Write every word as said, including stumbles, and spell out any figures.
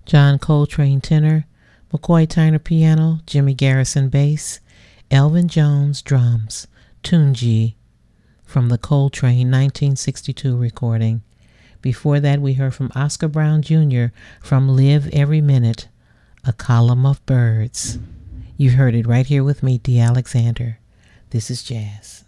John Coltrane tenor, McCoy Tyner piano, Jimmy Garrison bass, Elvin Jones drums, Tunji from the Coltrane nineteen sixty-two recording. Before that, we heard from Oscar Brown Junior from Live Every Minute, A Column of Birds. You heard it right here with me, Dee Alexander. This is Jazz.